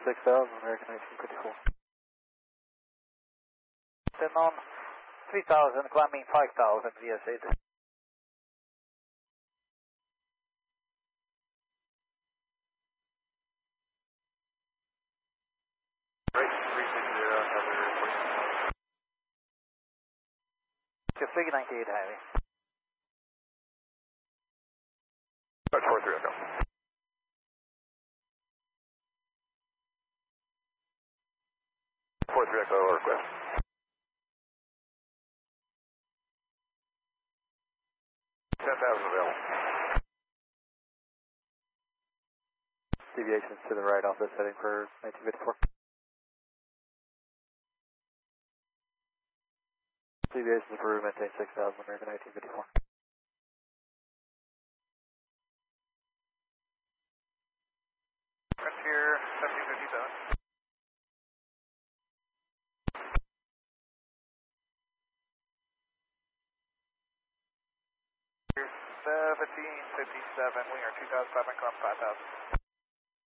6000, American 1954. Then on 3000, climbing 5000, VSA. Right, 360, Figure 98 Heavy. Touch 43 Echo. 43 Echo request. Available. Deviations to the right off this heading for 1954. Deviations for maintain 6000, American 1954. Frontier 1757. 1757, we are 2500, 5000.